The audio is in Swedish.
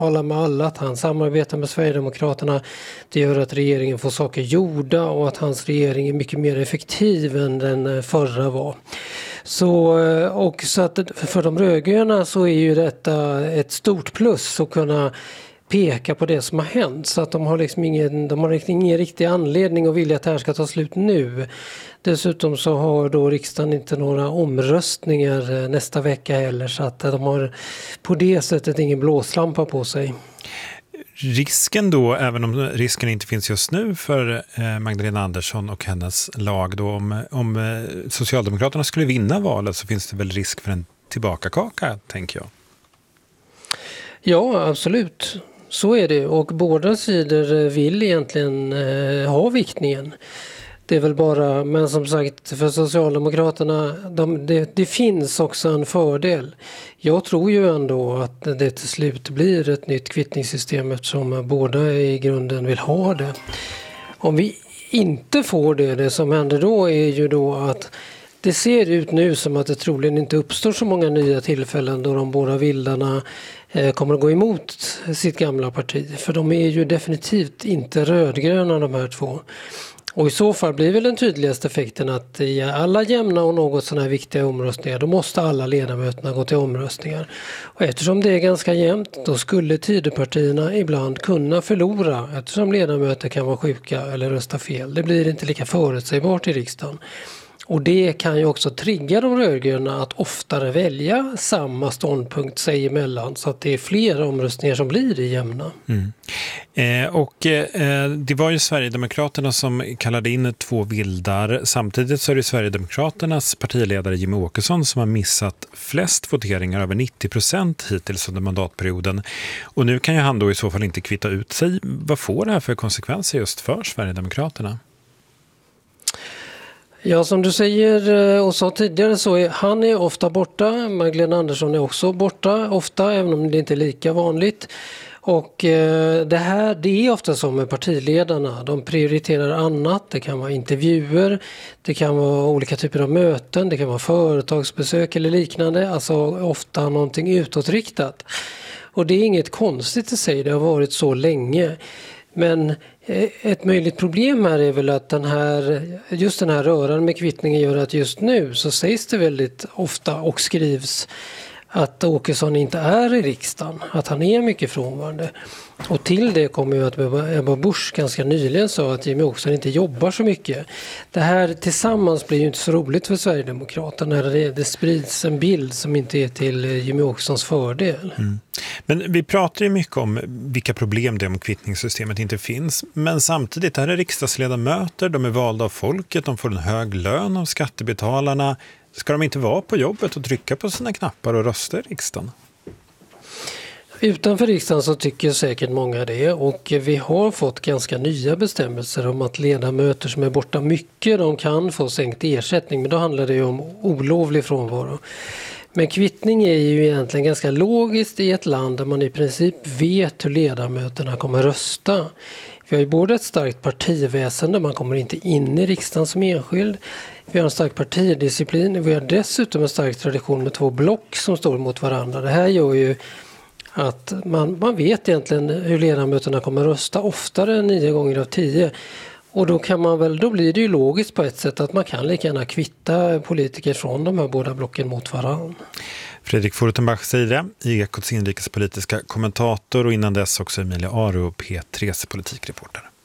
talar med alla, att han samarbetar med Sverigedemokraterna. Det gör att regeringen får saker gjorda och att hans regering är mycket mer effektiv än den förra var. Så att för de rödgröna så är ju detta ett stort plus att kunna peka på det som har hänt, så att de har ingen riktig anledning att vilja att det här ska ta slut nu. Dessutom så har då riksdagen inte några omröstningar nästa vecka heller, så att de har på det sättet ingen blåslampa på sig. Risken då, även om risken inte finns just nu för Magdalena Andersson och hennes lag då, om Socialdemokraterna skulle vinna valet, så finns det väl risk för en tillbakakaka, tänker jag. Ja, absolut. Så är det, och båda sidor vill egentligen ha viktningen. Det är väl bara, men som sagt, för Socialdemokraterna, det finns också en fördel. Jag tror ju ändå att det till slut blir ett nytt kvittningssystem, eftersom båda i grunden vill ha det. Om vi inte får det som händer då är ju då att det ser ut nu som att det troligen inte uppstår så många nya tillfällen då de båda vildarna kommer att gå emot sitt gamla parti. För de är ju definitivt inte rödgröna, de här två. Och i så fall blir väl den tydligaste effekten att i alla jämna och något sådana här viktiga omröstningar, då måste alla ledamöterna gå till omröstningar. Och eftersom det är ganska jämnt, då skulle Tidöpartierna ibland kunna förlora, eftersom ledamöter kan vara sjuka eller rösta fel. Det blir inte lika förutsägbart i riksdagen. Och det kan ju också trigga de rödgröna att oftare välja samma ståndpunkt sig emellan, så att det är fler omröstningar som blir i jämna. Det var ju Sverigedemokraterna som kallade in 2 vildar. Samtidigt så är det Sverigedemokraternas partiledare Jimmie Åkesson som har missat flest voteringar, över 90% hittills under mandatperioden. Och nu kan ju han då i så fall inte kvitta ut sig. Vad får det här för konsekvenser just för Sverigedemokraterna? Ja, som du säger och sa tidigare så är han ofta borta. Magdalena Andersson är också borta ofta, även om det inte är lika vanligt. Och det är ofta som med partiledarna. De prioriterar annat. Det kan vara intervjuer, det kan vara olika typer av möten, det kan vara företagsbesök eller liknande. Alltså ofta någonting utåtriktat. Och det är inget konstigt i sig, det har varit så länge. Men ett möjligt problem här är väl att just den här röran med kvittningen gör att just nu så sägs det väldigt ofta och skrivs att Åkesson inte är i riksdagen, att han är mycket frånvarande. Och till det kommer ju att Ebba Busch ganska nyligen sa att Jimmie Åkesson inte jobbar så mycket. Det här tillsammans blir ju inte så roligt för Sverigedemokraterna när det sprids en bild som inte är till Jimmie Åkessons fördel. Men vi pratar ju mycket om vilka problem det är om kvittningssystemet inte finns. Men samtidigt, här är riksdagsledamöter, de är valda av folket, de får en hög lön av skattebetalarna. Ska de inte vara på jobbet och trycka på sina knappar och rösta i riksdagen? Utanför riksdagen så tycker säkert många det, och vi har fått ganska nya bestämmelser om att ledamöter som är borta mycket, de kan få sänkt ersättning, men då handlar det ju om olovlig frånvaro. Men kvittning är ju egentligen ganska logiskt i ett land där man i princip vet hur ledamöterna kommer rösta. Vi har ju både ett starkt partiväsende, man kommer inte in i riksdagen som enskild. Vi har en stark partidisciplin, vi har dessutom en stark tradition med 2 block som står mot varandra. Det här gör ju att man vet egentligen hur ledamöterna kommer rösta oftare än 9 gånger av 10. Och då blir det ju logiskt på ett sätt att man kan lika gärna kvitta politiker från de här båda blocken mot varandra. Fredrik Furtenbach säger det, Ekots inrikespolitiska kommentator, och innan dess också Emilia Aro, P3s politikreportare.